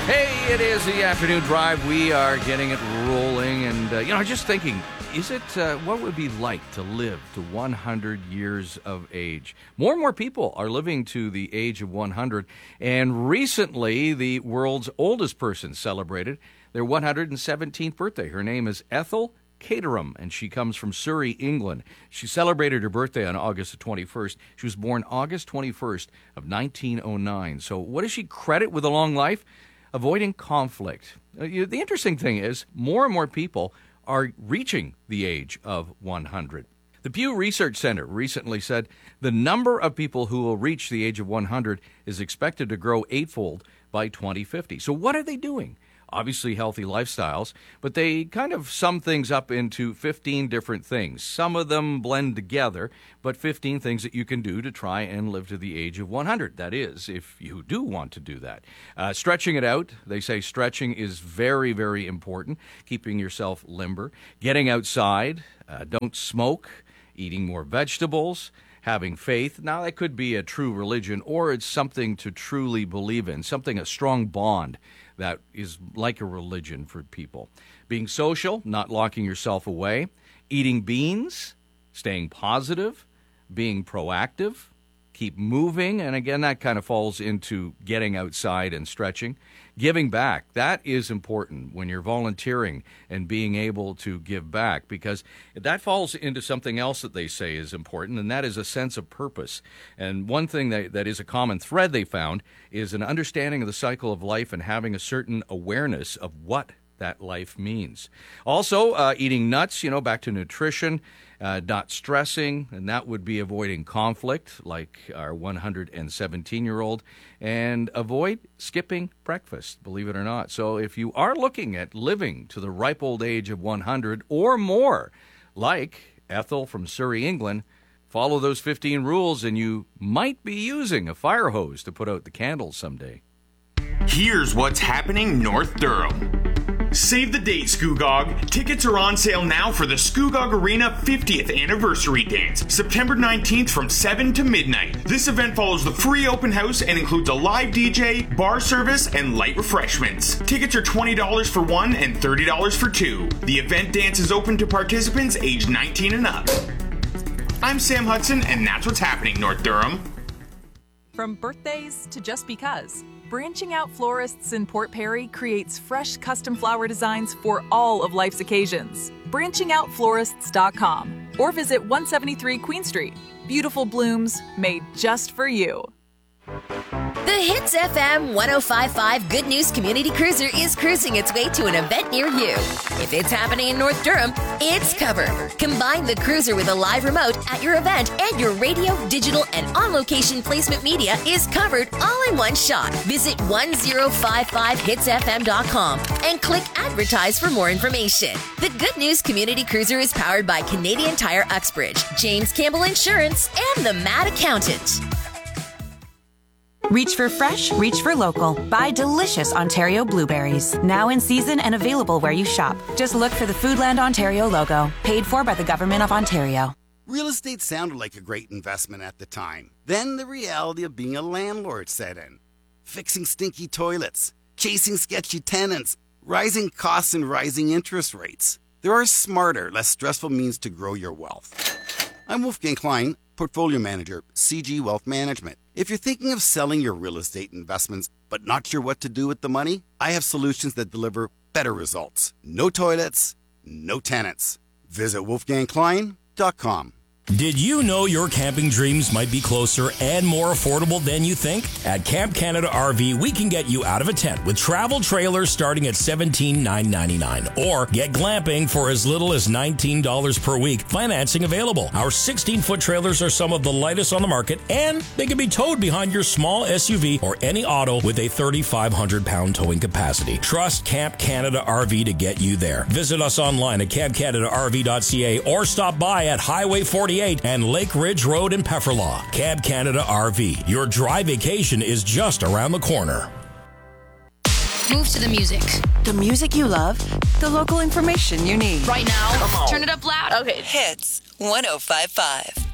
Hey, it is the afternoon drive. We are getting it rolling. And, just thinking, is it what would it be like to live to 100 years of age? More and more people are living to the age of 100. And recently, the world's oldest person celebrated their 117th birthday. Her name is Ethel Caterham, and she comes from Surrey, England. She celebrated her birthday on August the 21st. She was born August 21st of 1909. So what does she credit with a long life? Avoiding conflict. The interesting thing is more and more people are reaching the age of 100. The Pew Research Center recently said the number of people who will reach the age of 100 is expected to grow eightfold by 2050. So what are they doing? Obviously healthy lifestyles, but they kind of sum things up into 15 different things. Some of them blend together, but 15 things that you can do to try and live to the age of 100. That is, if you do want to do that. Stretching it out. They say stretching is very, very important. Keeping yourself limber. Getting outside. Don't smoke. Eating more vegetables. Having faith. Now, that could be a true religion, or it's something to truly believe in, a strong bond that is like a religion for people. Being social, not locking yourself away. Eating beans, staying positive, being proactive, keep moving, and again, that kind of falls into getting outside and stretching. Giving back, that is important when you're volunteering and being able to give back, because that falls into something else that they say is important, and that is a sense of purpose. And one thing that is a common thread they found is an understanding of the cycle of life and having a certain awareness of what that life means. Also, eating nuts, back to nutrition, not stressing, and that would be avoiding conflict, like our 117-year-old, and avoid skipping breakfast, believe it or not. So if you are looking at living to the ripe old age of 100 or more, like Ethel from Surrey, England, follow those 15 rules, and you might be using a fire hose to put out the candles someday. Here's what's happening North Durham. Save the date, Scugog. Tickets are on sale now for the Scugog Arena 50th Anniversary Dance, September 19th from 7 to midnight. This event follows the free open house and includes a live DJ, bar service, and light refreshments. Tickets are $20 for one and $30 for two. The event dance is open to participants aged 19 and up. I'm Sam Hudson, and that's what's happening North Durham. From birthdays to just because, Branching Out Florists in Port Perry creates fresh custom flower designs for all of life's occasions. BranchingOutFlorists.com or visit 173 Queen Street. Beautiful blooms made just for you. The Hits FM 105.5 Good News Community Cruiser is cruising its way to an event near you. If it's happening in North Durham, it's covered. Combine the cruiser with a live remote at your event, and your radio, digital, and on-location placement media is covered all in one shot. Visit 1055hitsfm.com and click Advertise for more information. The Good News Community Cruiser is powered by Canadian Tire Uxbridge, James Campbell Insurance, and the Mad Accountant. Reach for fresh, reach for local. Buy delicious Ontario blueberries. Now in season and available where you shop. Just look for the Foodland Ontario logo. Paid for by the Government of Ontario. Real estate sounded like a great investment at the time. Then the reality of being a landlord set in. Fixing stinky toilets, chasing sketchy tenants, rising costs and rising interest rates. There are smarter, less stressful means to grow your wealth. I'm Wolfgang Klein, Portfolio Manager, CG Wealth Management. If you're thinking of selling your real estate investments but not sure what to do with the money, I have solutions that deliver better results. No toilets, no tenants. Visit wolfgangklein.com. Did you know your camping dreams might be closer and more affordable than you think? At Camp Canada RV, we can get you out of a tent with travel trailers starting at $17,999. Or get glamping for as little as $19 per week. Financing available. Our 16-foot trailers are some of the lightest on the market, and they can be towed behind your small SUV or any auto with a 3,500-pound towing capacity. Trust Camp Canada RV to get you there. Visit us online at campcanadarv.ca or stop by at Highway 48 and Lake Ridge Road in Pefferlaw. Cab Canada RV. Your dry vacation is just around the corner. Move to the music. The music you love, the local information you need. Right now, turn it up loud. Okay. Hits 105.5.